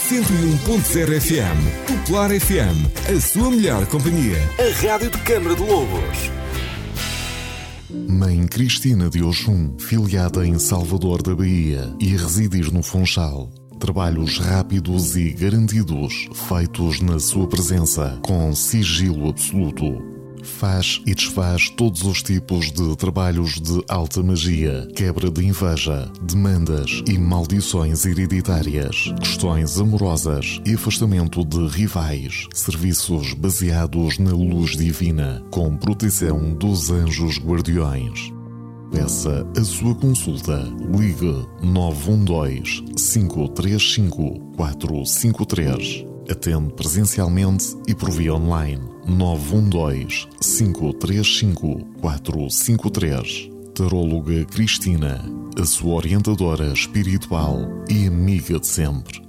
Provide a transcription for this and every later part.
101.0 FM. Popular FM. A sua melhor companhia. A rádio de Câmara de Lobos. Mãe Cristina de Oxum, filiada em Salvador da Bahia e residir no Funchal. Trabalhos rápidos e garantidos, feitos na sua presença, com sigilo absoluto. Faz e desfaz todos os tipos de trabalhos de alta magia, quebra de inveja, demandas e maldições hereditárias, questões amorosas e afastamento de rivais, serviços baseados na luz divina, com proteção dos anjos guardiões. Peça a sua consulta. Ligue 912-535-453. Atende presencialmente e por via online. 912-535-453. Taróloga Cristina, a sua orientadora espiritual e amiga de sempre.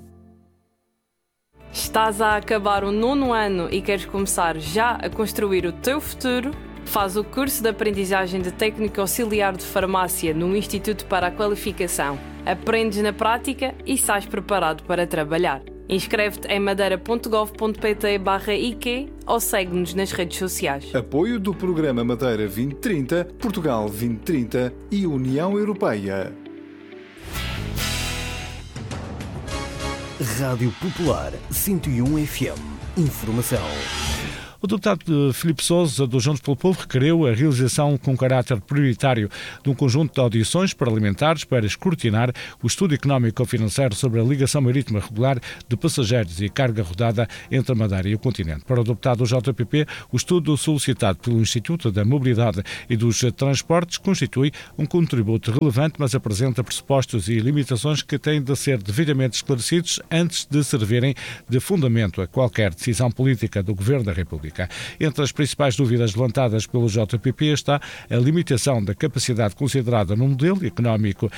Estás a acabar o 9º ano e queres começar já a construir o teu futuro? Faz o curso de aprendizagem de técnico auxiliar de farmácia no Instituto para a Qualificação. Aprendes na prática e sais preparado para trabalhar. Inscreve-te em madeira.gov.pt/IQ ou segue-nos nas redes sociais. Apoio do Programa Madeira 2030, Portugal 2030 e União Europeia. Rádio Popular 101 FM. Informação. O deputado Filipe Sousa, do Juntos pelo Povo, requeriu a realização com caráter prioritário de um conjunto de audições parlamentares para escrutinar o estudo económico-financeiro sobre a ligação marítima regular de passageiros e carga rodada entre a Madeira e o continente. Para o deputado do JPP, o estudo solicitado pelo Instituto da Mobilidade e dos Transportes constitui um contributo relevante, mas apresenta pressupostos e limitações que têm de ser devidamente esclarecidos antes de servirem de fundamento a qualquer decisão política do Governo da República. Entre as principais dúvidas levantadas pelo JPP está a limitação da capacidade considerada no modelo económico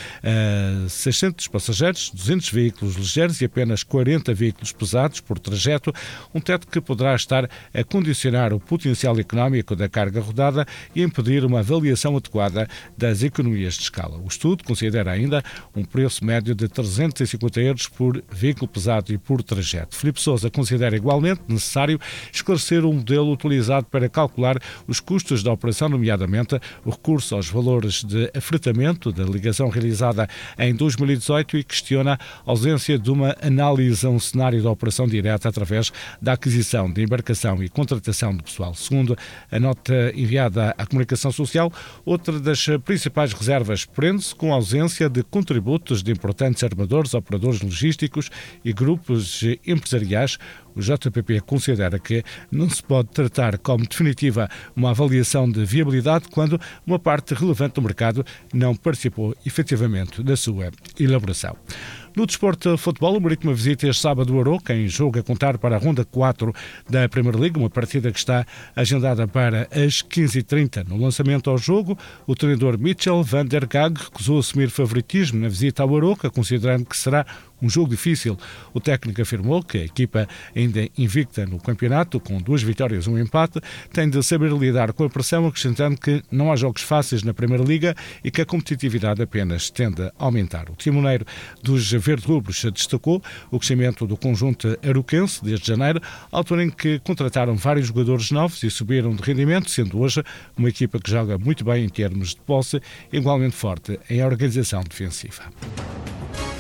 a 600 passageiros, 200 veículos ligeiros e apenas 40 veículos pesados por trajeto, um teto que poderá estar a condicionar o potencial económico da carga rodada e impedir uma avaliação adequada das economias de escala. O estudo considera ainda um preço médio de 350 euros por veículo pesado e por trajeto. Filipe Sousa considera igualmente necessário esclarecer o modelo utilizado para calcular os custos da operação, nomeadamente o recurso aos valores de afretamento da ligação realizada em 2018 e questiona a ausência de uma análise a um cenário da operação direta através da aquisição de embarcação e contratação de pessoal. Segundo a nota enviada à Comunicação Social, outra das principais reservas prende-se com a ausência de contributos de importantes armadores, operadores logísticos e grupos empresariais. O JPP considera que não se pode tratar como definitiva uma avaliação de viabilidade quando uma parte relevante do mercado não participou efetivamente da sua elaboração. No desporto de futebol, o Marítimo visita este sábado o Aroca, em jogo a contar para a ronda 4 da Primeira Liga, uma partida que está agendada para as 15h30. No lançamento ao jogo, o treinador Michel van der Gaag recusou assumir favoritismo na visita ao Aroca, considerando que será um jogo difícil. O técnico afirmou que a equipa, ainda invicta no campeonato, com 2 vitórias e 1 empate, tem de saber lidar com a pressão, acrescentando que não há jogos fáceis na Primeira Liga e que a competitividade apenas tende a aumentar. O timoneiro dos verde-rubros destacou o crescimento do conjunto aroquense desde janeiro, altura em que contrataram vários jogadores novos e subiram de rendimento, sendo hoje uma equipa que joga muito bem em termos de posse, igualmente forte em organização defensiva.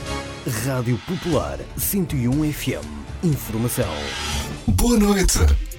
Rádio Popular 101 FM. Informação. Boa noite.